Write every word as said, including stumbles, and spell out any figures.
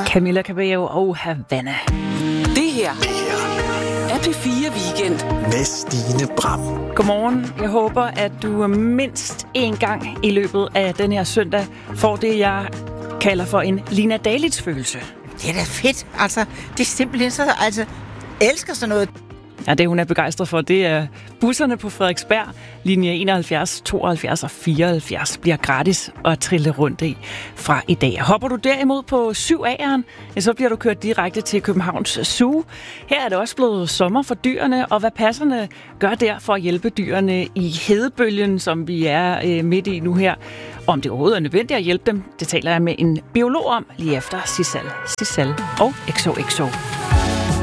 Camilla Cabello og Havana. Det her er P fire Weekend med Stine Bram. Godmorgen. Jeg håber, at du mindst en gang i løbet af den her søndag får det, jeg kalder for en Lina Dalitz-følelse. Det er da fedt. Altså, det er simpelthen så... Altså, elsker sådan noget. Ja, det hun er begejstret for, det er busserne på Frederiksberg, linje enoghalvfjerds, tooghalvfjerds og fireoghalvfjerds, bliver gratis at trille rundt i fra i dag. Hopper du derimod på syv A'eren, ja, så bliver du kørt direkte til Københavns Zoo. Her er det også blevet sommer for dyrene, og hvad passerne gør der for at hjælpe dyrene i hedebølgen, som vi er øh, midt i nu her. Om det overhovedet er nødvendigt at hjælpe dem, det taler jeg med en biolog om lige efter Sissal, Sissal og X O X O.